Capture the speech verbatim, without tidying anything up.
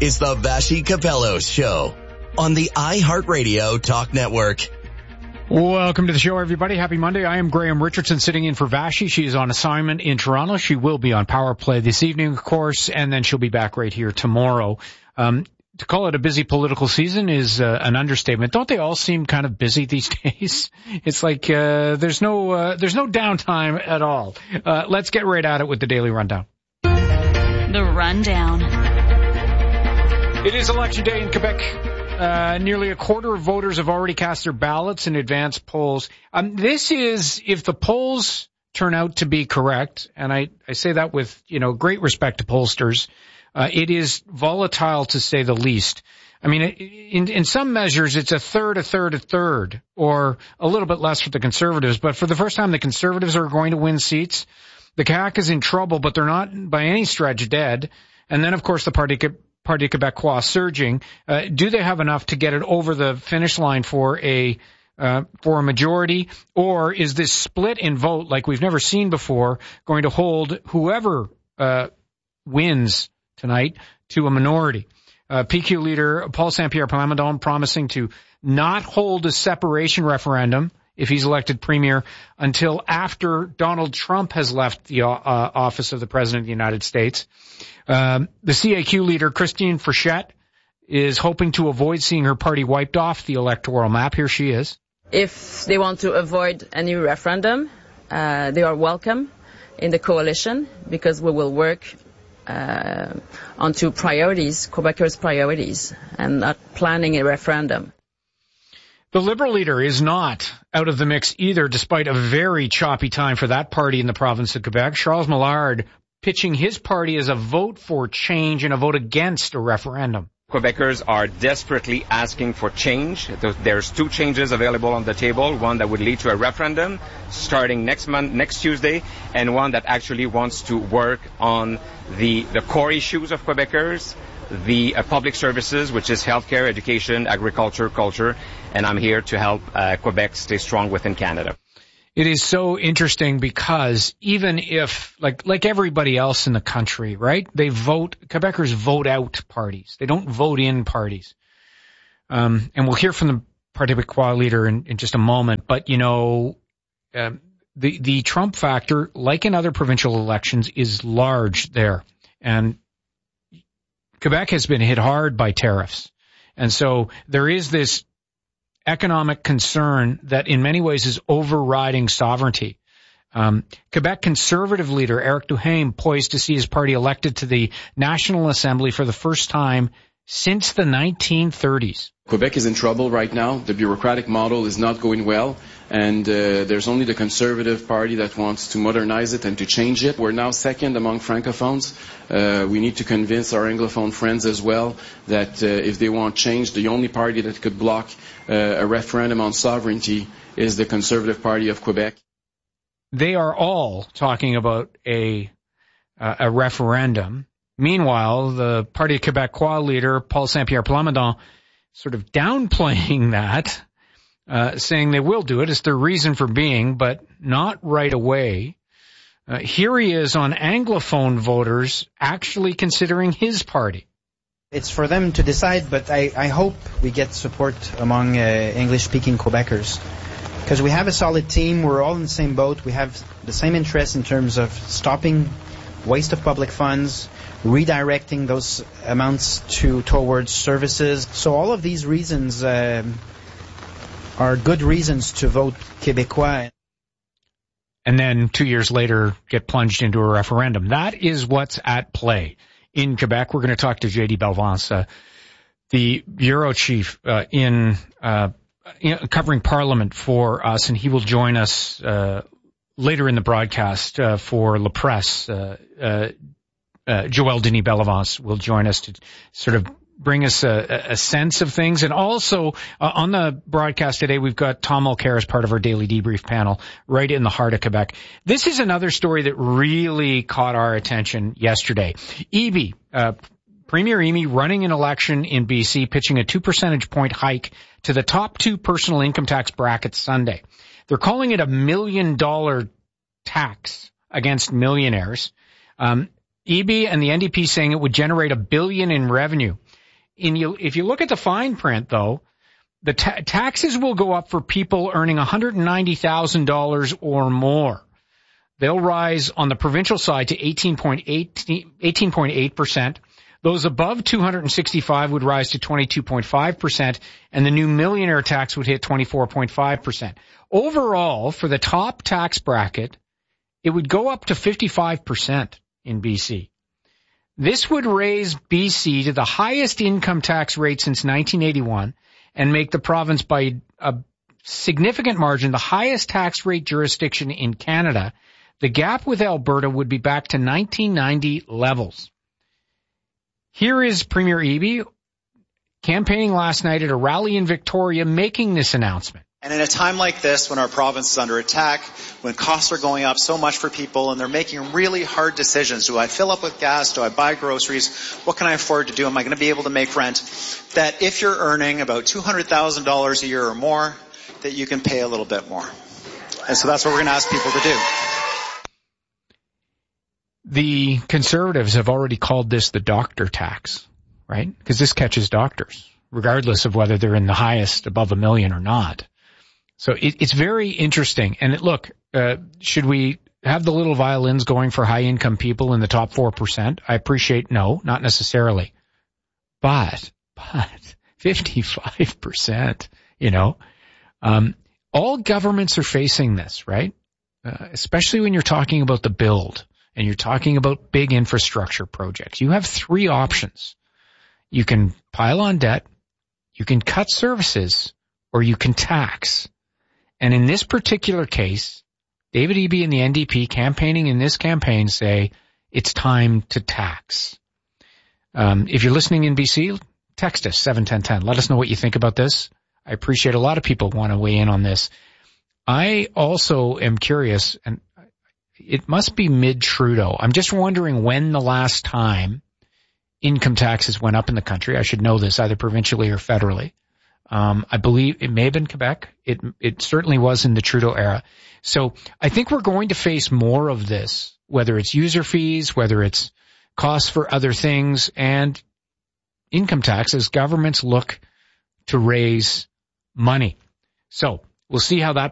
is the Vassy Capello Show on the iHeartRadio Talk Network. Welcome to the show, everybody. Happy Monday. I am Graham Richardson sitting in for Vassy. She is on assignment in Toronto. She will be on Power Play this evening, of course, and then she'll be back right here tomorrow. Um, to call it a busy political season is uh, an understatement. Don't they all seem kind of busy these days? It's like uh, there's no uh, there's no downtime at all. Uh, let's get right at it with the Daily Rundown. The Rundown. It is Election Day in Quebec. Uh, nearly a quarter of voters have already cast their ballots in advance polls. Um, this is, if the polls turn out to be correct, and I, I say that with, you know, great respect to pollsters, uh, it is volatile to say the least. I mean, in, in some measures, it's a third, a third, a third, or a little bit less for the Conservatives. But for the first time, the Conservatives are going to win seats. The C A Q is in trouble, but they're not by any stretch dead. And then, of course, the Parti Parti Québécois surging. Uh, do they have enough to get it over the finish line for a uh, for a majority, or is this split in vote like we've never seen before going to hold whoever uh, wins tonight to a minority? Uh, P Q leader Paul Saint-Pierre Plamondon promising to not hold a separation referendum if he's elected premier until after Donald Trump has left the uh, office of the President of the United States. Um, the C A Q leader, Christine Frechette, is hoping to avoid seeing her party wiped off the electoral map. Here she is. If they want to avoid a new referendum, uh, they are welcome in the coalition because we will work uh, on two priorities, Quebecers' priorities, and not planning a referendum. The Liberal leader is not out of the mix either, despite a very choppy time for that party in the province of Quebec. Charles Millard pitching his party as a vote for change and a vote against a referendum. Quebecers are desperately asking for change. There's two changes available on the table, one that would lead to a referendum starting next month, next Tuesday, and one that actually wants to work on the, the core issues of Quebecers, the uh, public services, which is healthcare, education, agriculture, culture, and I'm here to help uh, Quebec stay strong within Canada. It is so interesting because even if, like like everybody else in the country, right, they vote, Quebecers vote out parties. They don't vote in parties. Um, and we'll hear from the Parti Québécois leader in, in just a moment. But, you know, um, the, the Trump factor, like in other provincial elections, is large there. And Quebec has been hit hard by tariffs. And so there is this economic concern that in many ways is overriding sovereignty. Um, Quebec Conservative leader Eric Duhaime poised to see his party elected to the National Assembly for the first time since the nineteen thirties. Quebec is in trouble right now. The bureaucratic model is not going well, and uh, there's only the Conservative Party that wants to modernize it and to change it. We're now second among Francophones. Uh, we need to convince our Anglophone friends as well that uh, if they want change, the only party that could block uh, a referendum on sovereignty is the Conservative Party of Quebec. They are all talking about a uh, a referendum. Meanwhile, the Parti Québécois leader, Paul Saint-Pierre Plamondon, sort of downplaying that, uh, saying they will do it. It's their reason for being, but not right away. Uh, here he is on Anglophone voters actually considering his party. It's for them to decide, but I, I hope we get support among uh, English-speaking Quebecers. Because we have a solid team, we're all in the same boat, we have the same interests in terms of stopping waste of public funds, redirecting those amounts to towards services. So all of these reasons uh, are good reasons to vote Québécois. And then two years later get plunged into a referendum. That is what's at play in Quebec. We're going to talk to J D Belvance, uh, the bureau chief uh, in, uh, in covering Parliament for us, and he will join us uh, later in the broadcast uh, for La Presse. Uh, uh, Uh, Joël Denis Bellavance will join us to sort of bring us a, a sense of things. And also uh, on the broadcast today, we've got Tom Mulcair as part of our daily debrief panel right in the heart of Quebec. This is another story that really caught our attention yesterday. Eby, uh, Premier Eby running an election in B C, pitching a two percentage point hike to the top two personal income tax brackets Sunday. They're calling it a million dollar tax against millionaires. Um, Eby and the N D P saying it would generate a billion in revenue. In you, if you look at the fine print, though, the ta- taxes will go up for people earning one hundred ninety thousand dollars or more. They'll rise on the provincial side to eighteen point eight percent. Those above two hundred sixty-five would rise to twenty-two point five percent, and the new millionaire tax would hit twenty-four point five percent. Overall, for the top tax bracket, it would go up to fifty-five percent in B C. This would raise B C to the highest income tax rate since nineteen eighty-one and make the province by a significant margin the highest tax rate jurisdiction in Canada. The gap with Alberta would be back to nineteen ninety levels. Here is Premier Eby campaigning last night at a rally in Victoria making this announcement. And in a time like this, when our province is under attack, when costs are going up so much for people and they're making really hard decisions, do I fill up with gas? Do I buy groceries? What can I afford to do? Am I going to be able to make rent? That if you're earning about two hundred thousand dollars a year or more, that you can pay a little bit more. And so that's what we're going to ask people to do. The Conservatives have already called this the doctor tax, right? Because this catches doctors, regardless of whether they're in the highest above a million or not. So it, it's very interesting. And it, look, uh, should we have the little violins going for high-income people in the top four percent? I appreciate no, not necessarily. But, but fifty-five percent, you know, um, all governments are facing this, right? Uh, especially when you're talking about the build. And you're talking about big infrastructure projects. You have three options. You can pile on debt, you can cut services, or you can tax. And in this particular case, David Eby and the N D P campaigning in this campaign say it's time to tax. Um, if you're listening in B C, text us seven ten ten. Let us know what you think about this. I appreciate a lot of people want to weigh in on this. I also am curious, and it must be mid-Trudeau. I'm just wondering when the last time income taxes went up in the country. I should know this, either provincially or federally. Um, I believe it may have been Quebec. It, it certainly was in the Trudeau era. So I think we're going to face more of this, whether it's user fees, whether it's costs for other things, and income taxes. Governments look to raise money. So we'll see how that